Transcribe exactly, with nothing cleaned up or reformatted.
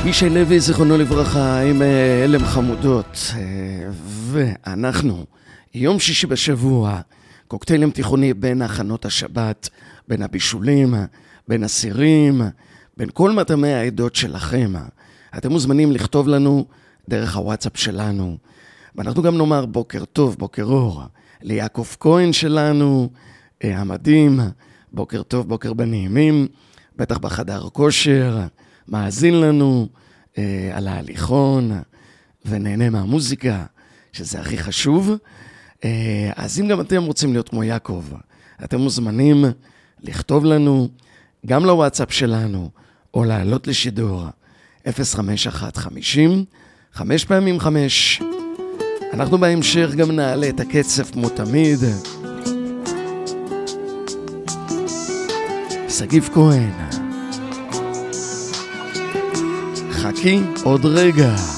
ישי לוי, זיכרונו לברכה, עם אלם חמודות. ואנחנו, יום שישי בשבוע, קוקטיילים תיכוני בין הכנות השבת, בין הבישולים, בין הסירים, בין כל מטעמי העדות שלכם. אתם מוזמנים לכתוב לנו דרך הוואטסאפ שלנו. ואנחנו גם נאמר בוקר טוב, בוקר אור, ליעקב כהן שלנו, המדהים, בוקר טוב, בוקר בנעימים, בטח בחדר כושר, מאזין לנו אה, על ההליכון ונהנה מהמוזיקה, שזה הכי חשוב. אה, אז אם גם אתם רוצים להיות כמו יעקב, אתם מוזמנים לכתוב לנו גם לוואטסאפ שלנו, או לעלות לשידור אפס חמש אחת חמישים, חמש פעמים חמש. אנחנו בהמשך גם נעלה את הקצב כמו תמיד. סגיב כהן, חכי עוד רגע.